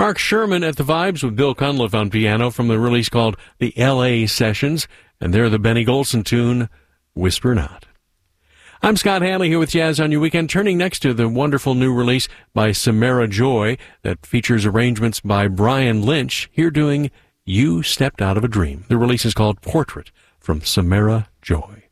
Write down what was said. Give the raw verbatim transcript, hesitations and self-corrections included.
Mark Sherman at the Vibes with Bill Cunliffe on piano from the release called the L A Sessions, and they're the Benny Golson tune, Whisper Not. I'm Scott Hanley here with Jazz on Your Weekend, turning next to the wonderful new release by Samara Joy that features arrangements by Brian Lynch, here doing You Stepped Out of a Dream. The release is called Portrait from Samara Joy.